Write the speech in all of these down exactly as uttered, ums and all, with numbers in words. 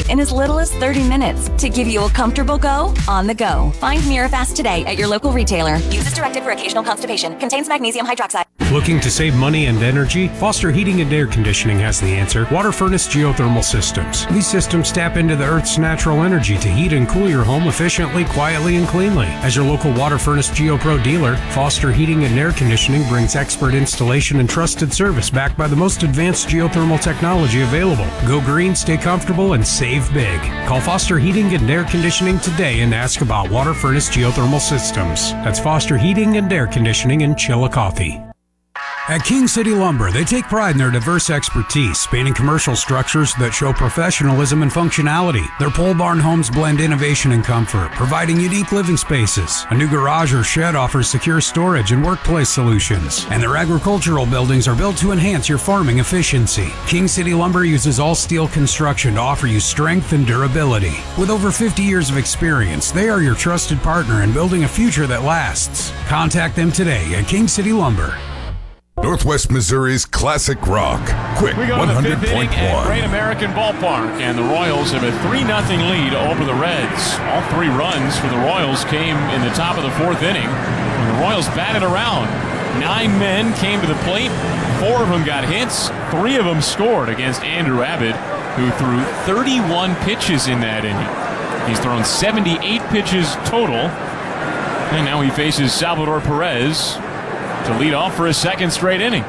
in as little as thirty minutes to give you a comfortable go on the go. Find MiraFast today at your local retailer. Use as directed for occasional constipation. Contains magnesium hydroxide. Looking to save money and energy? Foster Heating and Air Conditioning has the answer. Water Furnace Geothermal Systems. These systems tap into the Earth's natural energy to heat and cool your home efficiently, quietly, and cleanly. As your local Water Furnace GeoPro dealer, Foster Heating and Air Conditioning brings expert installation and trusted service backed by the most advanced geothermal technology available. Go green, stay comfortable, and save big. Call Foster Heating and Air Conditioning today and ask about Water Furnace Geothermal Systems. That's Foster Heating and Air Conditioning in Chillicothe. At King City Lumber, they take pride in their diverse expertise, spanning commercial structures that show professionalism and functionality. Their pole barn homes blend innovation and comfort, providing unique living spaces. A new garage or shed offers secure storage and workplace solutions. And their agricultural buildings are built to enhance your farming efficiency. King City Lumber uses all steel construction to offer you strength and durability. With over fifty years of experience, they are your trusted partner in building a future that lasts. Contact them today at King City Lumber. Northwest Missouri's classic rock. Quick one hundred point one. At Great American Ballpark, and the Royals have a three nothing lead over the Reds. All three runs for the Royals came in the top of the fourth inning when the Royals batted around. Nine men came to the plate. Four of them got hits. Three of them scored against Andrew Abbott, who threw thirty-one pitches in that inning. He's thrown seventy-eight pitches total, and now he faces Salvador Perez to lead off for his second straight inning.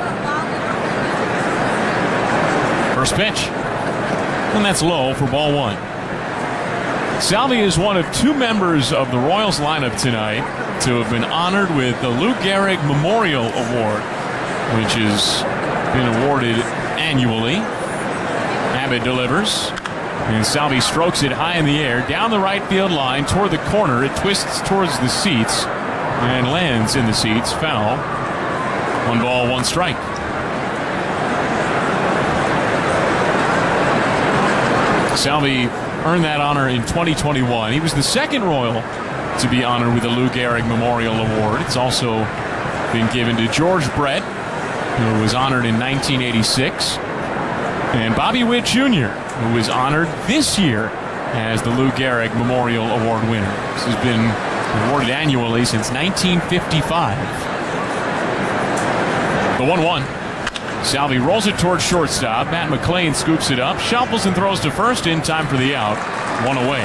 First pitch. And that's low for ball one. Salvi is one of two members of the Royals lineup tonight to have been honored with the Lou Gehrig Memorial Award, which has been awarded annually. Abbott delivers, and Salvi strokes it high in the air, down the right field line, toward the corner. It twists towards the seats and lands in the seats, foul. One ball, one strike. Salvi earned that honor in twenty twenty-one. He was the second Royal to be honored with the Lou Gehrig Memorial Award. It's also been given to George Brett, who was honored in nineteen eighty-six, and Bobby Witt Junior, who was honored this year as the Lou Gehrig Memorial Award winner. This has been awarded annually since nineteen fifty-five. The one one. Salvi rolls it towards shortstop. Matt McLean scoops it up, shuffles and throws to first in time for the out. One away.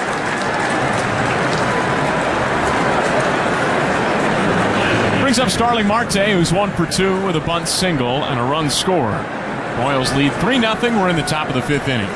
Brings up Starling Marte, who's one for two with a bunt single and a run scored. Royals lead three nothing. We're in the top of the fifth inning.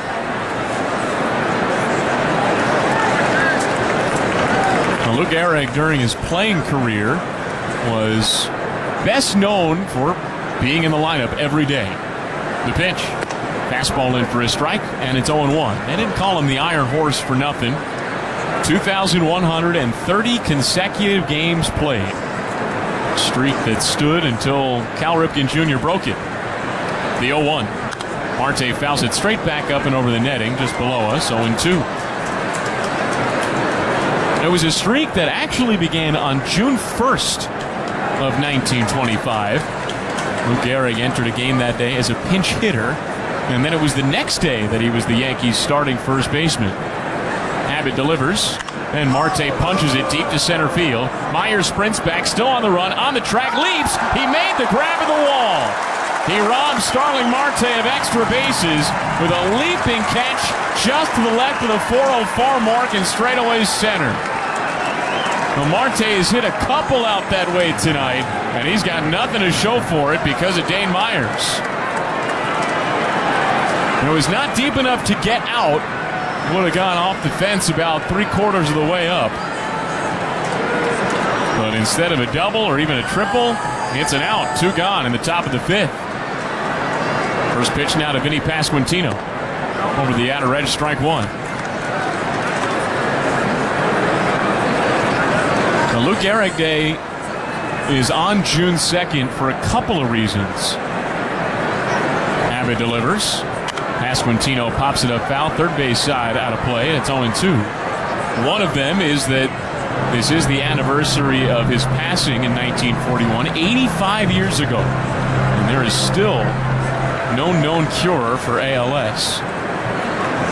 Lou Gehrig, during his playing career, was best known for being in the lineup every day. The pitch. Fastball in for a strike, and it's oh one. They didn't call him the Iron Horse for nothing. two thousand one hundred thirty consecutive games played. Streak that stood until Cal Ripken Junior broke it. The oh one. Marte fouls it straight back up and over the netting just below us, oh two. It was a streak that actually began on June first of nineteen twenty-five. Lou Gehrig entered a game that day as a pinch hitter, and then it was the next day that he was the Yankees' starting first baseman. Abbott delivers, and Marte punches it deep to center field. Myers sprints back, still on the run, on the track, leaps. He made the grab of the wall. He robs Starling Marte of extra bases with a leaping catch just to the left of the four oh four mark in straightaway center. Well, Marte has hit a couple out that way tonight, and he's got nothing to show for it because of Dane Myers. It was not deep enough to get out. Would have gone off the fence about three quarters of the way up. But instead of a double or even a triple, it's an out. Two gone in the top of the fifth. First pitch now to Vinny Pasquantino. Over the outer edge, strike one. The Lou Gehrig Day is on June second for a couple of reasons. Abbott delivers. Pasquantino pops it up foul, third base side out of play, and it's oh two. One of them is that this is the anniversary of his passing in nineteen forty-one, eighty-five years ago. And there is still no known cure for A L S.